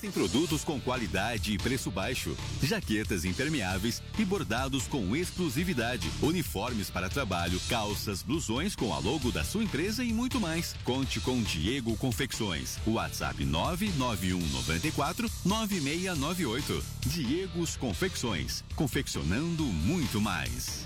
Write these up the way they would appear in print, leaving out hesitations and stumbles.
Existem produtos com qualidade e preço baixo, jaquetas impermeáveis e bordados com exclusividade, uniformes para trabalho, calças, blusões com a logo da sua empresa e muito mais. Conte com Diego Confecções. WhatsApp 991949698. Diego's Confecções. Confeccionando muito mais.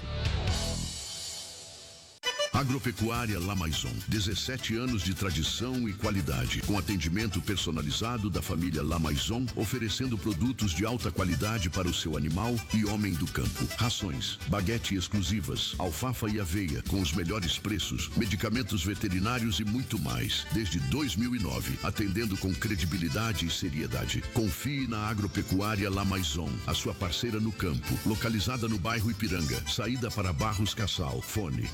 Agropecuária La Maison, 17 anos de tradição e qualidade, com atendimento personalizado da família La Maison, oferecendo produtos de alta qualidade para o seu animal e homem do campo. Rações, baguete exclusivas, alfafa e aveia, com os melhores preços, medicamentos veterinários e muito mais. Desde 2009, atendendo com credibilidade e seriedade. Confie na Agropecuária La Maison, a sua parceira no campo, localizada no bairro Ipiranga, saída para Barros Cassal. Fone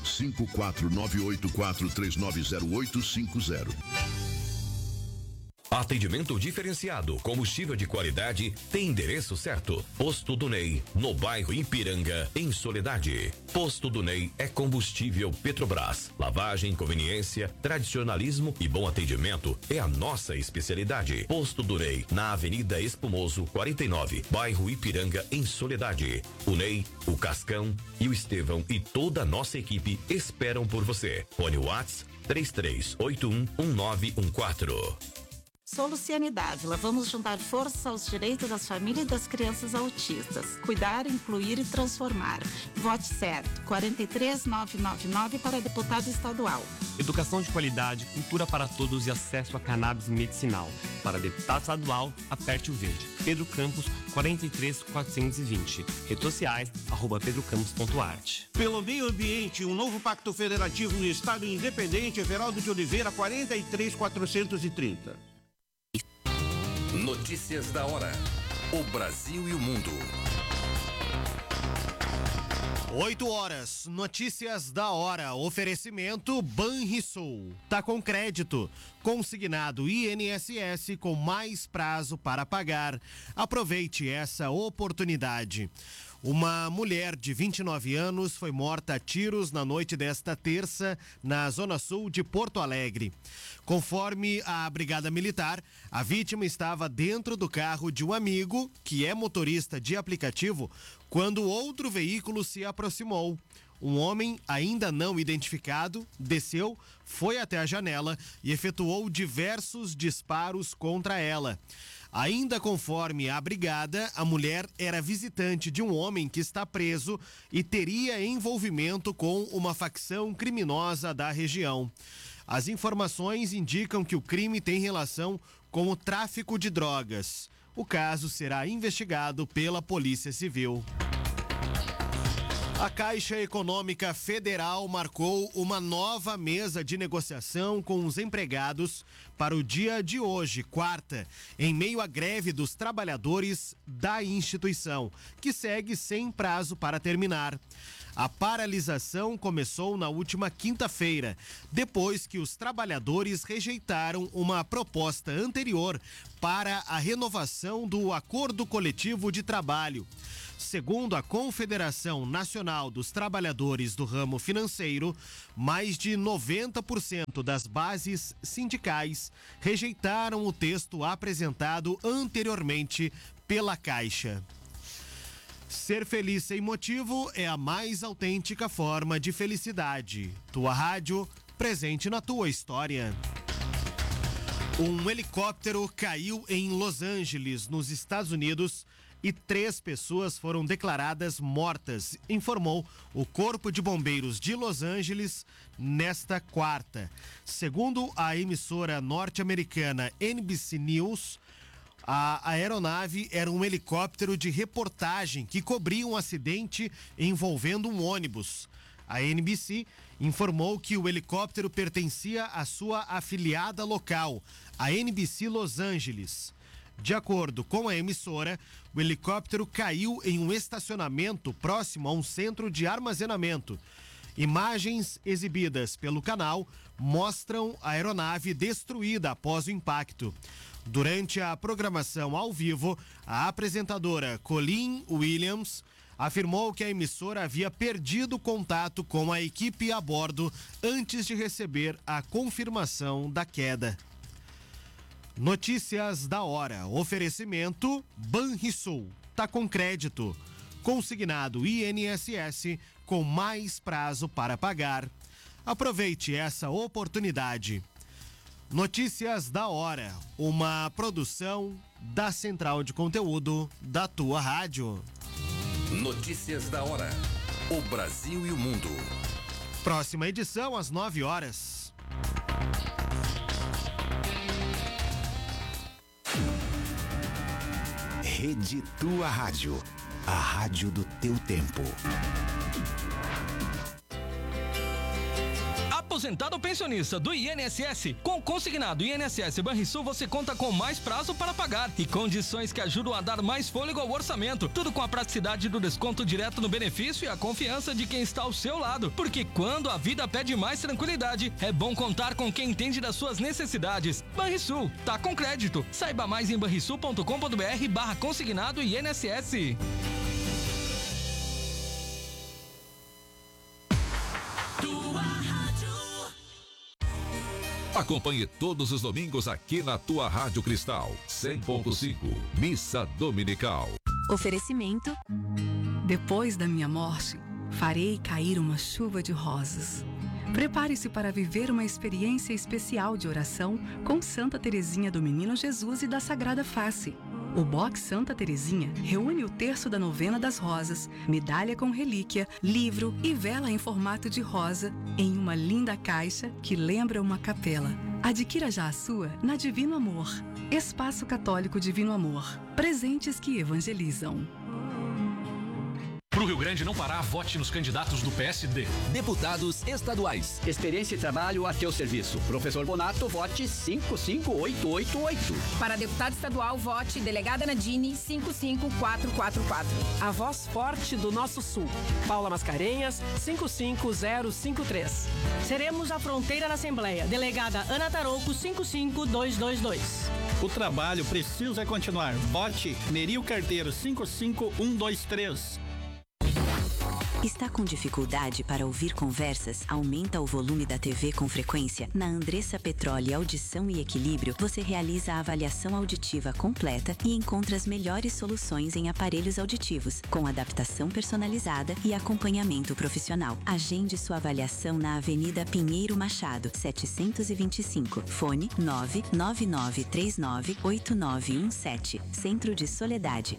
54984390850. Atendimento diferenciado, combustível de qualidade, tem endereço certo. Posto do Ney, no bairro Ipiranga, em Soledade. Posto do Ney é combustível Petrobras. Lavagem, conveniência, tradicionalismo e bom atendimento é a nossa especialidade. Posto do Ney, na Avenida Espumoso, 49, bairro Ipiranga, em Soledade. O Ney, o Cascão e o Estevão e toda a nossa equipe esperam por você. Fone WhatsApp 33811914. Sou Luciane Dávila. Vamos juntar forças aos direitos das famílias e das crianças autistas. Cuidar, incluir e transformar. Vote certo. 43999 para deputado estadual. Educação de qualidade, cultura para todos e acesso a cannabis medicinal. Para deputado estadual, aperte o verde. Pedro Campos, 43420. Redes sociais, @pedrocampos.art. Pelo meio ambiente, um novo pacto federativo no Estado Independente, Everaldo de Oliveira, 43430. Notícias da hora. O Brasil e o mundo. 8h, notícias da hora, oferecimento Banrisul, tá com crédito, consignado INSS com mais prazo para pagar, aproveite essa oportunidade. Uma mulher de 29 anos foi morta a tiros na noite desta terça na zona sul de Porto Alegre. Conforme a Brigada Militar, a vítima estava dentro do carro de um amigo, que é motorista de aplicativo, quando outro veículo se aproximou. Um homem ainda não identificado desceu, foi até a janela e efetuou diversos disparos contra ela. Ainda conforme a brigada, a mulher era visitante de um homem que está preso e teria envolvimento com uma facção criminosa da região. As informações indicam que o crime tem relação com o tráfico de drogas. O caso será investigado pela Polícia Civil. A Caixa Econômica Federal marcou uma nova mesa de negociação com os empregados para o dia de hoje, quarta, em meio à greve dos trabalhadores da instituição, que segue sem prazo para terminar. A paralisação começou na última quinta-feira, depois que os trabalhadores rejeitaram uma proposta anterior para a renovação do acordo coletivo de trabalho. Segundo a Confederação Nacional dos Trabalhadores do Ramo Financeiro, mais de 90% das bases sindicais rejeitaram o texto apresentado anteriormente pela Caixa. Ser feliz sem motivo é a mais autêntica forma de felicidade. Tua rádio, presente na tua história. Um helicóptero caiu em Los Angeles, nos Estados Unidos, e 3 pessoas foram declaradas mortas, informou o Corpo de Bombeiros de Los Angeles nesta quarta. Segundo a emissora norte-americana NBC News, a aeronave era um helicóptero de reportagem que cobria um acidente envolvendo um ônibus. A NBC informou que o helicóptero pertencia à sua afiliada local, a NBC Los Angeles. De acordo com a emissora, o helicóptero caiu em um estacionamento próximo a um centro de armazenamento. Imagens exibidas pelo canal mostram a aeronave destruída após o impacto. Durante a programação ao vivo, a apresentadora Colleen Williams afirmou que a emissora havia perdido contato com a equipe a bordo antes de receber a confirmação da queda. Notícias da hora. Oferecimento Banrisul. Tá com crédito. Consignado INSS com mais prazo para pagar. Aproveite essa oportunidade. Notícias da hora. Uma produção da Central de Conteúdo da tua rádio. Notícias da hora. O Brasil e o mundo. Próxima edição às 9 horas. Rede Tua Rádio, a rádio do teu tempo. Aposentado ou pensionista do INSS, com consignado INSS Banrisul você conta com mais prazo para pagar e condições que ajudam a dar mais fôlego ao orçamento. Tudo com a praticidade do desconto direto no benefício e a confiança de quem está ao seu lado. Porque quando a vida pede mais tranquilidade, é bom contar com quem entende das suas necessidades. Banrisul, tá com crédito. Saiba mais em banrisul.com.br/consignado INSS. Acompanhe todos os domingos aqui na tua Rádio Cristal 100.5, Missa Dominical. Oferecimento. Depois da minha morte, farei cair uma chuva de rosas. Prepare-se para viver uma experiência especial de oração com Santa Teresinha do Menino Jesus e da Sagrada Face. O Box Santa Teresinha reúne o terço da novena das rosas, medalha com relíquia, livro e vela em formato de rosa em uma linda caixa que lembra uma capela. Adquira já a sua na Divino Amor. Espaço Católico Divino Amor. Presentes que evangelizam. Pro Rio Grande não parar, vote nos candidatos do PSD. Deputados estaduais. Experiência e trabalho a teu serviço. Professor Bonato, vote 55888. Para deputado estadual, vote delegada Nadine 55444. A voz forte do nosso sul. Paula Mascarenhas 55053. Seremos a fronteira na Assembleia. Delegada Ana Tarouco 55222. O trabalho precisa continuar. Vote Neril Carteiro 55123. Está com dificuldade para ouvir conversas? Aumenta o volume da TV com frequência? Na Andressa Petróleo Audição e Equilíbrio, você realiza a avaliação auditiva completa e encontra as melhores soluções em aparelhos auditivos, com adaptação personalizada e acompanhamento profissional. Agende sua avaliação na Avenida Pinheiro Machado, 725. Fone 999398917. Centro de Soledade.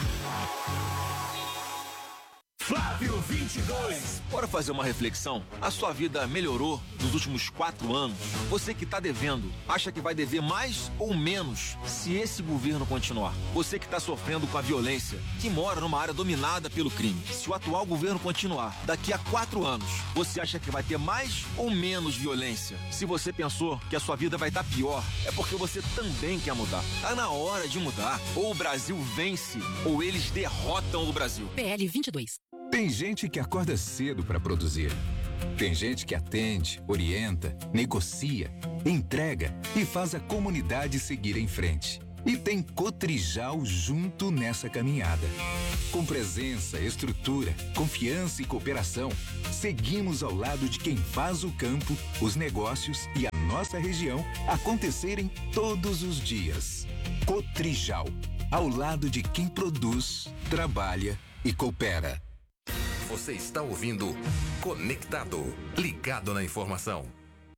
Flávio 22. Bora fazer uma reflexão? A sua vida melhorou nos últimos 4 anos? Você que está devendo, acha que vai dever mais ou menos se esse governo continuar? Você que está sofrendo com a violência, que mora numa área dominada pelo crime, se o atual governo continuar, daqui a 4 anos, você acha que vai ter mais ou menos violência? Se você pensou que a sua vida vai estar pior, é porque você também quer mudar. Tá na hora de mudar. Ou o Brasil vence, ou eles derrotam o Brasil. PL 22. Tem gente que acorda cedo para produzir. Tem gente que atende, orienta, negocia, entrega e faz a comunidade seguir em frente. E tem Cotrijal junto nessa caminhada. Com presença, estrutura, confiança e cooperação, seguimos ao lado de quem faz o campo, os negócios e a nossa região acontecerem todos os dias. Cotrijal, ao lado de quem produz, trabalha e coopera. Você está ouvindo Conectado, ligado na informação.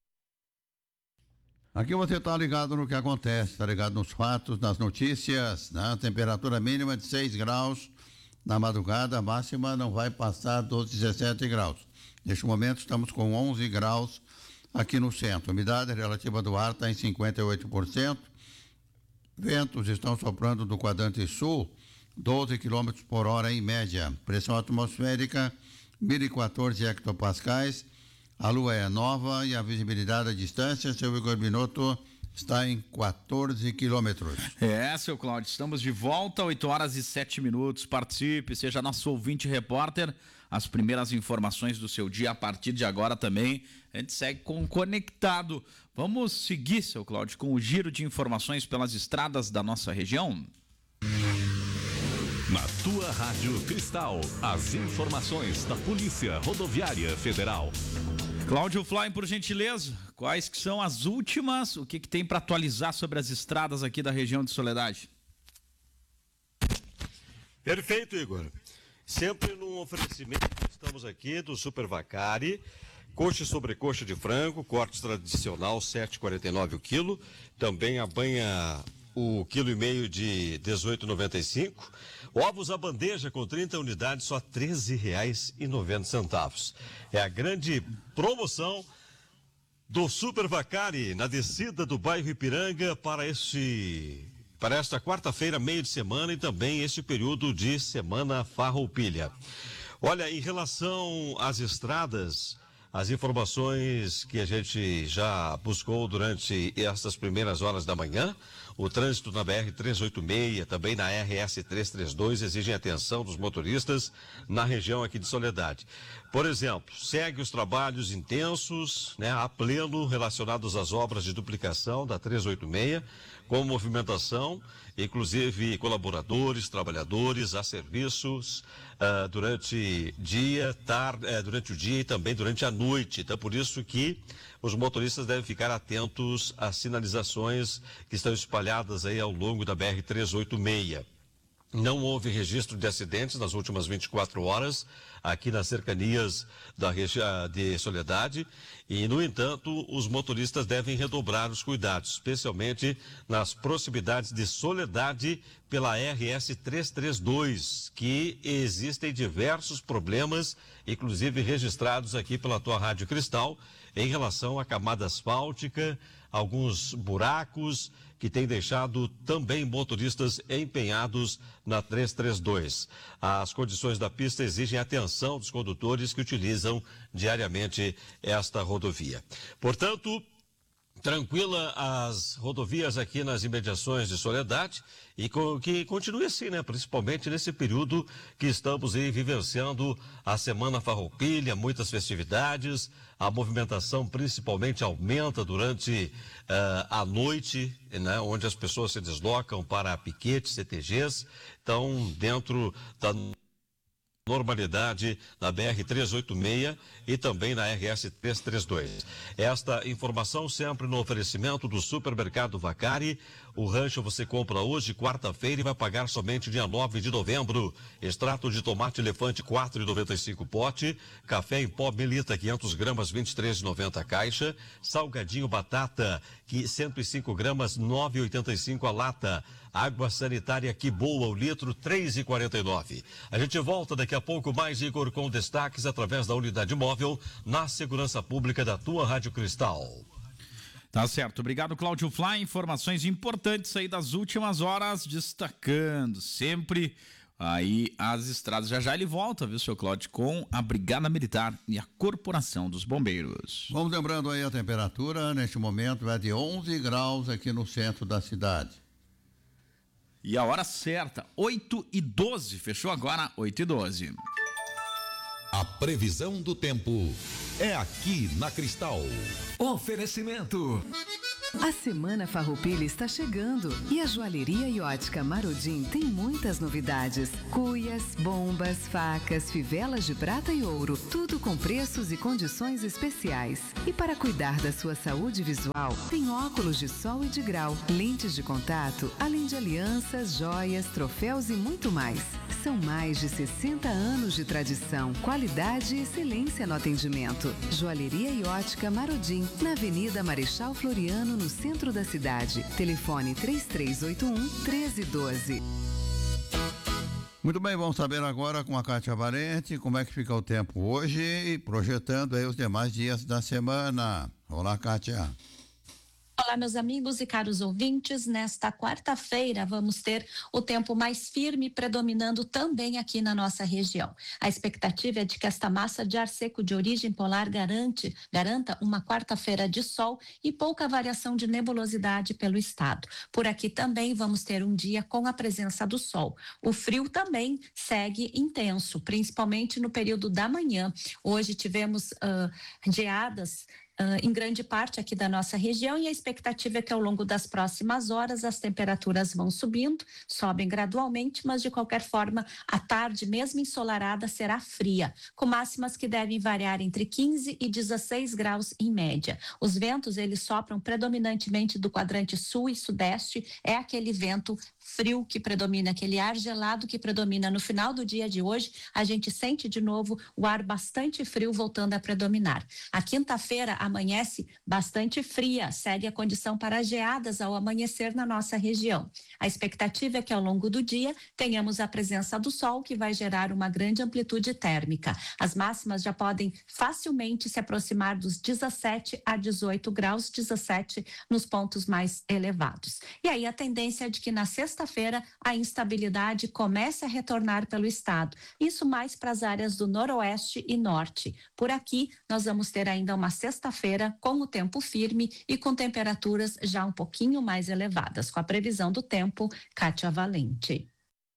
Aqui você está ligado no que acontece, está ligado nos fatos, nas notícias, né? Temperatura mínima de 6 graus na madrugada, a máxima não vai passar dos 17 graus. Neste momento estamos com 11 graus aqui no centro. A umidade relativa do ar está em 58%. Ventos estão soprando do quadrante sul, 12 km por hora em média. Pressão atmosférica, 1014 hectopascais. A lua é nova e a visibilidade à distância, seu Igor Binotto, está em 14 quilômetros. Seu Cláudio, estamos de volta, 8 horas e 7 minutos. Participe, seja nosso ouvinte repórter. As primeiras informações do seu dia a partir de agora também. A gente segue conectado. Vamos seguir, seu Cláudio, com o giro de informações pelas estradas da nossa região. Na tua Rádio Cristal, as informações da Polícia Rodoviária Federal. Cláudio Fly, por gentileza, quais que são as últimas, o que tem para atualizar sobre as estradas aqui da região de Soledade? Perfeito, Igor. Sempre num oferecimento, estamos aqui do Super Vacari, coxa e sobrecoxa de frango, corte tradicional, 7,49 o quilo, também a banha o quilo e meio de 18,95, ovos à bandeja com 30 unidades, só R$ 13,90. É a grande promoção do Super Vacari na descida do bairro Ipiranga para esta quarta-feira, meio de semana, e também este período de semana farroupilha. Olha, em relação às estradas, as informações que a gente já buscou durante essas primeiras horas da manhã, o trânsito na BR-386, também na RS-332, exigem atenção dos motoristas na região aqui de Soledade. Por exemplo, segue os trabalhos intensos, a pleno, relacionados às obras de duplicação da 386, com movimentação, inclusive colaboradores, trabalhadores a serviços durante durante o dia e também durante a noite. Então, por isso que os motoristas devem ficar atentos às sinalizações que estão espalhadas aí ao longo da BR-386. Não houve registro de acidentes nas últimas 24 horas aqui nas cercanias da região de Soledade e, no entanto, os motoristas devem redobrar os cuidados, especialmente nas proximidades de Soledade pela RS-332, que existem diversos problemas, inclusive registrados aqui pela tua Rádio Cristal, em relação à camada asfáltica, alguns buracos que tem deixado também motoristas empenhados na 332. As condições da pista exigem atenção dos condutores que utilizam diariamente esta rodovia. Portanto, tranquila as rodovias aqui nas imediações de Soledade e que continue assim, principalmente nesse período que estamos aí vivenciando a Semana Farroupilha, muitas festividades, a movimentação principalmente aumenta durante a noite, onde as pessoas se deslocam para piquetes, CTGs, então dentro da normalidade na BR-386 e também na RS-332. Esta informação sempre no oferecimento do Supermercado Vacari. O rancho você compra hoje, quarta-feira, e vai pagar somente dia 9 de novembro. Extrato de tomate elefante, 4,95 pote. Café em pó Melita, 500 gramas, 23,90 caixa. Salgadinho batata, 105 gramas, 9,85 a lata. Água sanitária Que Boa, o litro, 3,49. A gente volta daqui a pouco mais, Igor, com destaques através da unidade móvel na segurança pública da tua Rádio Cristal. Tá certo, obrigado, Cláudio Fly. Informações importantes aí das últimas horas, destacando sempre aí as estradas. Já ele volta, viu, seu Cláudio, com a Brigada Militar e a Corporação dos Bombeiros. Vamos lembrando aí a temperatura, neste momento é de 11 graus aqui no centro da cidade. E a hora certa, 8h12, fechou agora, 8h12. A previsão do tempo é aqui na Cristal. Oferecimento. A Semana Farroupilha está chegando e a Joalheria e Ótica Marodim tem muitas novidades. Cuias, bombas, facas, fivelas de prata e ouro, tudo com preços e condições especiais. E para cuidar da sua saúde visual, tem óculos de sol e de grau, lentes de contato, além de alianças, joias, troféus e muito mais. São mais de 60 anos de tradição, qualidade e excelência no atendimento. Joalheria e Ótica Marodim, na Avenida Marechal Floriano, no centro da cidade. Telefone 3381-1312. Muito bem, vamos saber agora com a Kátia Valente como é que fica o tempo hoje e projetando aí os demais dias da semana. Olá, Kátia. Olá, meus amigos e caros ouvintes. Nesta quarta-feira vamos ter o tempo mais firme predominando também aqui na nossa região. A expectativa é de que esta massa de ar seco de origem polar garanta uma quarta-feira de sol e pouca variação de nebulosidade pelo estado. Por aqui também vamos ter um dia com a presença do sol. O frio também segue intenso, principalmente no período da manhã. Hoje tivemos geadas em grande parte aqui da nossa região, e a expectativa é que ao longo das próximas horas as temperaturas vão subindo, sobem gradualmente, mas de qualquer forma a tarde, mesmo ensolarada, será fria, com máximas que devem variar entre 15 e 16 graus em média. Os ventos, eles sopram predominantemente do quadrante sul e sudeste, é aquele vento frio que predomina, aquele ar gelado que predomina. No final do dia de hoje, a gente sente de novo o ar bastante frio voltando a predominar. A quinta-feira amanhece bastante fria, segue a condição para geadas ao amanhecer na nossa região. A expectativa é que ao longo do dia tenhamos a presença do sol, que vai gerar uma grande amplitude térmica. As máximas já podem facilmente se aproximar dos 17 a 18 graus, 17 nos pontos mais elevados. E aí a tendência é de que na sexta-feira a instabilidade comece a retornar pelo estado. Isso mais para as áreas do noroeste e norte. Por aqui, nós vamos ter ainda uma sexta-feira com o tempo firme e com temperaturas já um pouquinho mais elevadas. Com a previsão do tempo, Kátia Valente.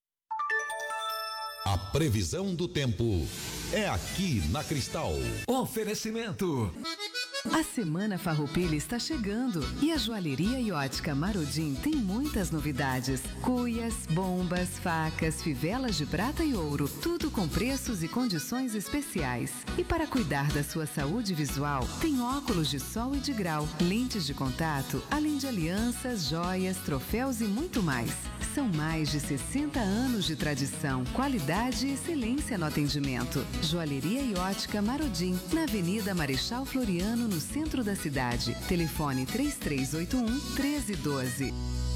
A previsão do tempo é aqui na Cristal. Oferecimento. A Semana Farroupilha está chegando e a Joalheria e Ótica Marodim tem muitas novidades. Cuias, bombas, facas, fivelas de prata e ouro, tudo com preços e condições especiais. E para cuidar da sua saúde visual, tem óculos de sol e de grau, lentes de contato, além de alianças, joias, troféus e muito mais. São mais de 60 anos de tradição, qualidade e excelência no atendimento. Joalheria e Ótica Marodim, na Avenida Marechal Floriano, no centro da cidade. Telefone 3381-1312.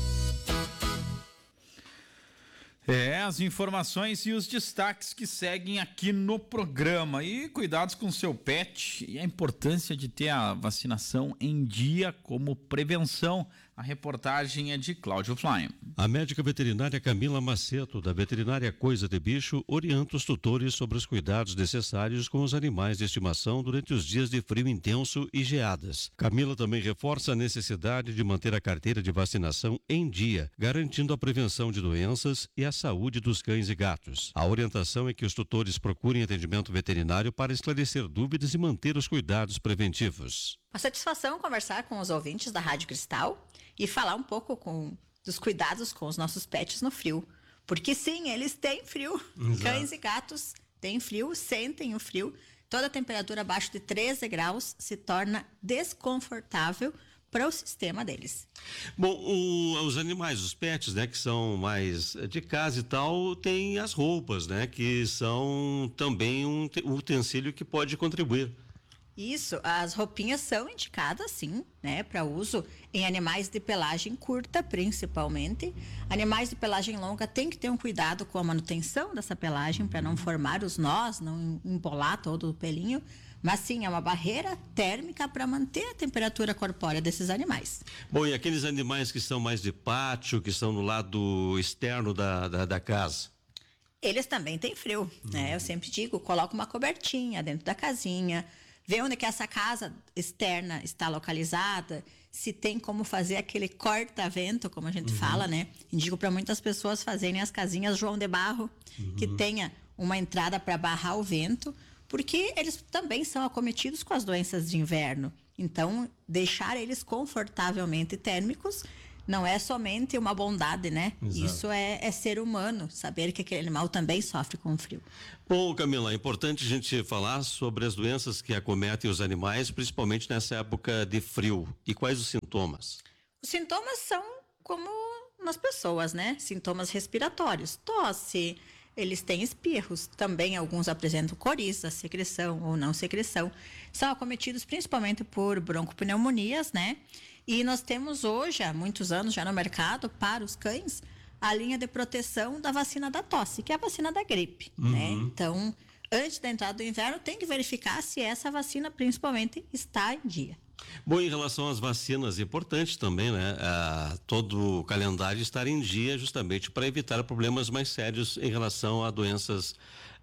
As informações e os destaques que seguem aqui no programa. E cuidados com seu pet e a importância de ter a vacinação em dia como prevenção. A reportagem é de Cláudio Flaim. A médica veterinária Camila Maceto, da Veterinária Coisa de Bicho, orienta os tutores sobre os cuidados necessários com os animais de estimação durante os dias de frio intenso e geadas. Camila também reforça a necessidade de manter a carteira de vacinação em dia, garantindo a prevenção de doenças e a saúde dos cães e gatos. A orientação é que os tutores procurem atendimento veterinário para esclarecer dúvidas e manter os cuidados preventivos. Uma satisfação conversar com os ouvintes da Rádio Cristal e falar um pouco dos cuidados com os nossos pets no frio. Porque sim, eles têm frio. Exato. Cães e gatos têm frio, sentem o frio. Toda temperatura abaixo de 13 graus se torna desconfortável para o sistema deles. Bom, os animais, os pets, né, que são mais de casa e tal, tem as roupas, né, que são também um utensílio que pode contribuir. Isso, as roupinhas são indicadas, sim, né, para uso em animais de pelagem curta, principalmente. Animais de pelagem longa tem que ter um cuidado com a manutenção dessa pelagem para não formar os nós, não embolar todo o pelinho. Mas sim, é uma barreira térmica para manter a temperatura corpórea desses animais. Bom, e aqueles animais que são mais de pátio, que estão no lado externo da casa? Eles também têm frio, né? Eu sempre digo, coloca uma cobertinha dentro da casinha, vê onde que essa casa externa está localizada, se tem como fazer aquele corta-vento, como a gente fala, né? Indico para muitas pessoas fazerem as casinhas João de Barro, que tenha uma entrada para barrar o vento, porque eles também são acometidos com as doenças de inverno. Então, deixar eles confortavelmente térmicos não é somente uma bondade, né? Exato. Isso é ser humano, saber que aquele animal também sofre com o frio. Bom, Camila, é importante a gente falar sobre as doenças que acometem os animais, principalmente nessa época de frio. E quais os sintomas? Os sintomas são como nas pessoas, né? Sintomas respiratórios, tosse, eles têm espirros, também alguns apresentam coriza, secreção ou não secreção. São acometidos principalmente por broncopneumonias, né? E nós temos hoje, há muitos anos já no mercado, para os cães, a linha de proteção da vacina da tosse, que é a vacina da gripe, né? Então, antes da entrada do inverno, tem que verificar se essa vacina, principalmente, está em dia. Bom, em relação às vacinas, é importante também, né? Todo o calendário estar em dia, justamente para evitar problemas mais sérios em relação a doenças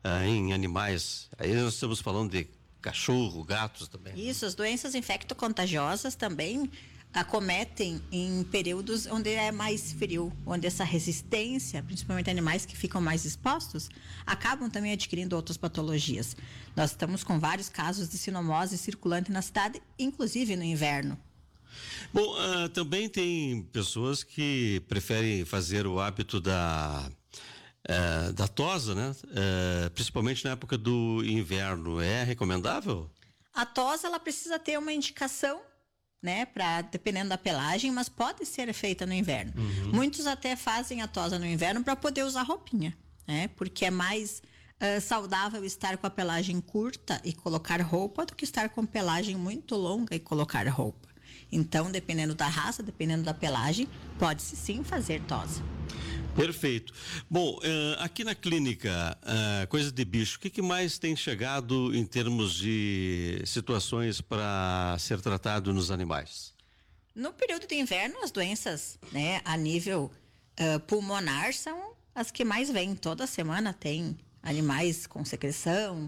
em animais. Aí nós estamos falando de cachorro, gatos também. Isso, as doenças infecto-contagiosas também acometem em períodos onde é mais frio, onde essa resistência, principalmente animais que ficam mais expostos, acabam também adquirindo outras patologias. Nós estamos com vários casos de sinomose circulante na cidade, inclusive no inverno. Bom, também tem pessoas que preferem fazer o hábito da tosa, né? Principalmente na época do inverno. É recomendável? A tosa, ela precisa ter uma indicação, né, dependendo da pelagem, mas pode ser feita no inverno. Muitos até fazem a tosa no inverno para poder usar roupinha, né? Porque é mais saudável estar com a pelagem curta e colocar roupa do que estar com pelagem muito longa e colocar roupa. Então, dependendo da raça, dependendo da pelagem, pode-se sim fazer tosa. Perfeito. Bom, aqui na clínica, coisa de bicho, o que mais tem chegado em termos de situações para ser tratado nos animais? No período de inverno, as doenças, né, a nível pulmonar são as que mais vêm. Toda semana tem animais com secreção,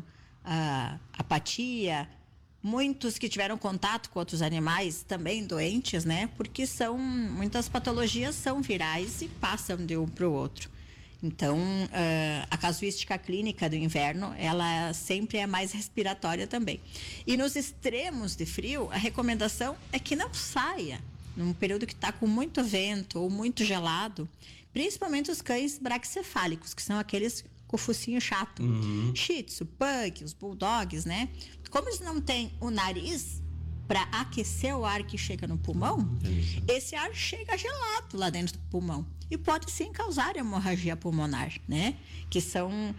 apatia, muitos que tiveram contato com outros animais também doentes, né? Porque muitas patologias são virais e passam de um para o outro. Então, a casuística clínica do inverno, ela sempre é mais respiratória também. E nos extremos de frio, a recomendação é que não saia num período que está com muito vento ou muito gelado, principalmente os cães braquicefálicos, que são aqueles com o focinho chato. Shih Tzu, Pug, os bulldogs, né? Como eles não têm o nariz para aquecer o ar que chega no pulmão, esse ar chega gelado lá dentro do pulmão e pode sim causar hemorragia pulmonar, né? Que são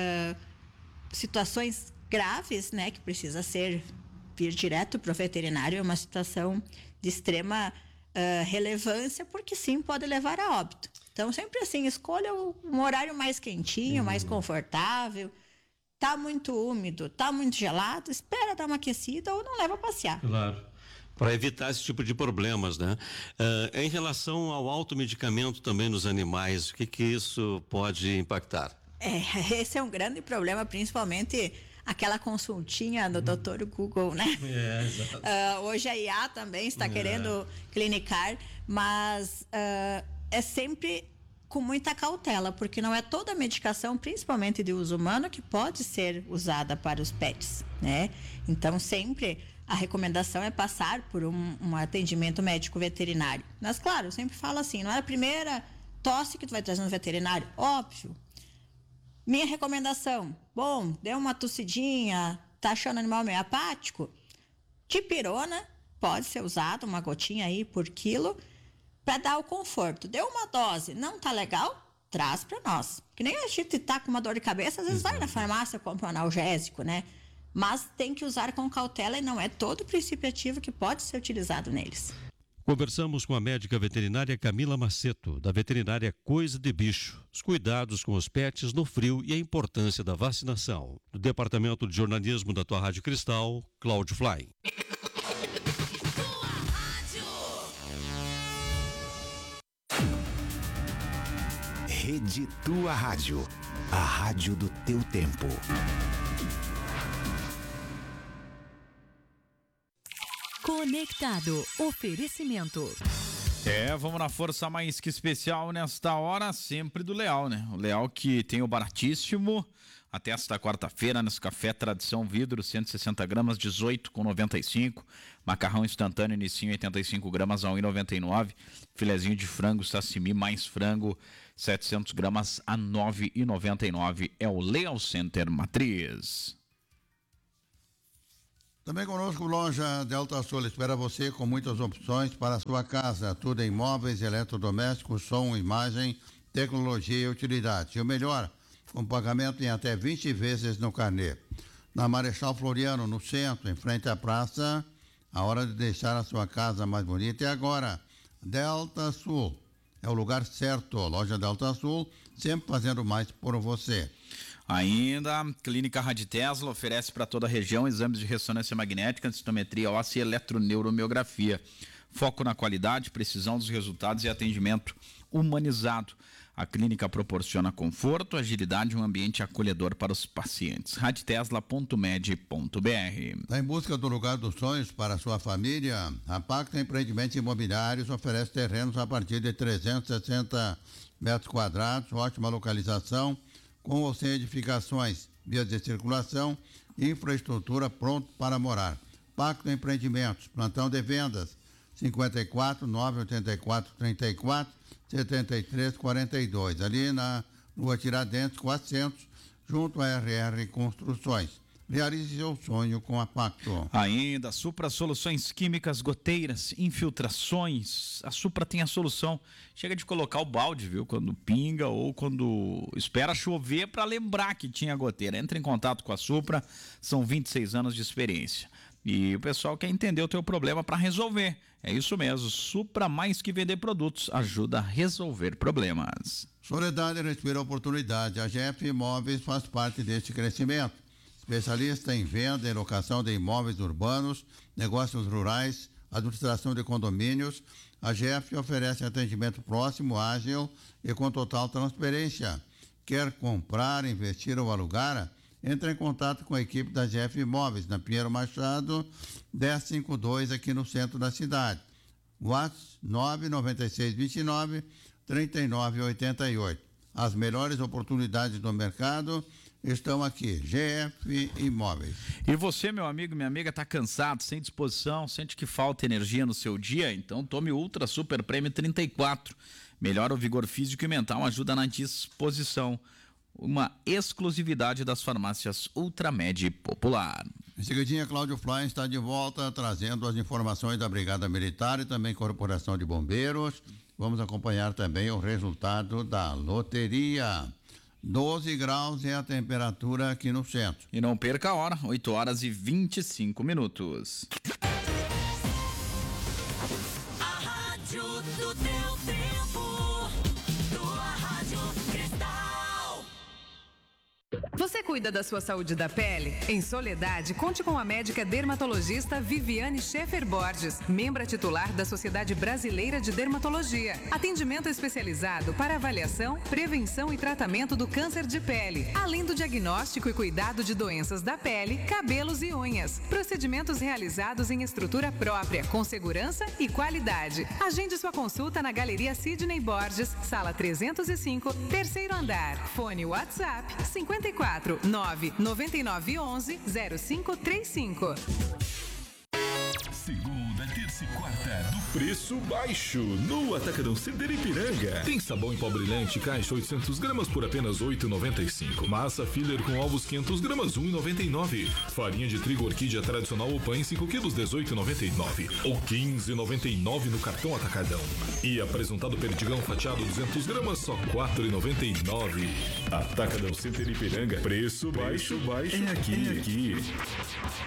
situações graves, né? Que precisa vir direto para o veterinário, é uma situação de extrema relevância, porque sim pode levar a óbito. Então, sempre assim, escolha um horário mais quentinho, mais confortável. Tá muito úmido, tá muito gelado, espera dar uma aquecida ou não leva a passear. Claro. Para evitar esse tipo de problemas, né? Em relação ao automedicamento também nos animais, o que isso pode impactar? Esse é um grande problema, principalmente aquela consultinha do Dr. Google, né? Exato. Hoje a IA também está querendo clinicar, mas é sempre com muita cautela, porque não é toda a medicação, principalmente de uso humano, que pode ser usada para os pets, né? Então, sempre a recomendação é passar por um atendimento médico veterinário. Mas, claro, eu sempre falo assim, não é a primeira tosse que tu vai trazer no veterinário, óbvio. Minha recomendação, bom, deu uma tossidinha, tá achando o animal meio apático? Dipirona pode ser usado, uma gotinha aí por quilo, para dar o conforto. Deu uma dose, não tá legal? Traz para nós. Que nem a gente tá com uma dor de cabeça, às vezes vai na farmácia, compra um analgésico, né? Mas tem que usar com cautela e não é todo o princípio ativo que pode ser utilizado neles. Conversamos com a médica veterinária Camila Maceto, da veterinária Coisa de Bicho. Os cuidados com os pets no frio e a importância da vacinação. Do Departamento de Jornalismo da tua Rádio Cristal, Cláudio Fly. Rede Tua Rádio, a rádio do teu tempo. Conectado, oferecimento. Vamos na força mais que especial nesta hora, sempre do Leal, né? O Leal que tem o baratíssimo, até esta quarta-feira, nesse café Tradição Vidro, 160 gramas, 18,95. Macarrão instantâneo, inicinho, 85 gramas, a 1,99. Filezinho de frango, sashimi mais frango, 700 gramas, a 9,99. É o Leal Center Matriz. Também conosco, loja Delta Sul espera você com muitas opções para a sua casa. Tudo em móveis, eletrodomésticos, som, imagem, tecnologia e utilidade. E o melhor, com pagamento em até 20 vezes no carnê. Na Marechal Floriano, no centro, em frente à praça, a hora de deixar a sua casa mais bonita é agora. Delta Sul é o lugar certo. Loja Delta Sul, sempre fazendo mais por você. Ainda, Clínica Rádio Tesla oferece para toda a região exames de ressonância magnética, densitometria óssea e eletroneuromiografia. Foco na qualidade, precisão dos resultados e atendimento humanizado. A clínica proporciona conforto, agilidade e um ambiente acolhedor para os pacientes. Radtesla.med.br. Está em busca do lugar dos sonhos para a sua família? A Pacto Empreendimentos Imobiliários oferece terrenos a partir de 360 metros quadrados, ótima localização, com ou sem edificações, vias de circulação e infraestrutura pronto para morar. Pacto Empreendimentos, plantão de vendas, 54 984 34 73 42, ali na Rua Tiradentes 400, junto à RR Construções. Realize seu sonho com a Pacto. Ainda, Supra Soluções Químicas, goteiras, infiltrações. A Supra tem a solução. Chega de colocar o balde, viu? Quando pinga ou quando espera chover para lembrar que tinha goteira. Entre em contato com a Supra, são 26 anos de experiência. E o pessoal quer entender o teu problema para resolver. É isso mesmo, Supra, mais que vender produtos, ajuda a resolver problemas. Soledade respira oportunidade. A GF Imóveis faz parte deste crescimento. Especialista em venda e locação de imóveis urbanos, negócios rurais, administração de condomínios, a GF oferece atendimento próximo, ágil e com total transparência. Quer comprar, investir ou alugar? Entre em contato com a equipe da GF Imóveis, na Pinheiro Machado, 1052, aqui no centro da cidade. WhatsApp 99629 3988. As melhores oportunidades do mercado estão aqui, GF Imóveis. E você, meu amigo, minha amiga, está cansado, sem disposição, sente que falta energia no seu dia? Então tome Ultra Super Prêmio 34. Melhora o vigor físico e mental, ajuda na disposição. Uma exclusividade das farmácias Ultramed Popular. Em seguidinha, Cláudio Fly está de volta, trazendo as informações da Brigada Militar e também Corporação de Bombeiros. Vamos acompanhar também o resultado da loteria. 12 graus é a temperatura aqui no centro. E não perca a hora, 8 horas e 25 minutos. A rádio do teu tempo, tua rádio Cristal. Você cuida da sua saúde da pele? Em Soledade, conte com a médica dermatologista Viviane Schaefer Borges, membra titular da Sociedade Brasileira de Dermatologia. Atendimento especializado para avaliação, prevenção e tratamento do câncer de pele, além do diagnóstico e cuidado de doenças da pele, cabelos e unhas. Procedimentos realizados em estrutura própria, com segurança e qualidade. Agende sua consulta na Galeria Sidney Borges, sala 305, terceiro andar. Fone WhatsApp 54 99911 0535. Segunda, terça e quarta do preço baixo no Atacadão Center Ipiranga. Tem sabão em pó brilhante caixa 800 gramas por apenas R$ 8,95. Massa filler com ovos 500 gramas R$ 1,99. Farinha de trigo orquídea tradicional ou pães 5 quilos R$ 18,99 ou R$ 15,99 no cartão Atacadão. E apresentado perdigão fatiado 200 gramas só R$ 4,99. Atacadão Center Ipiranga. Preço baixo é aqui.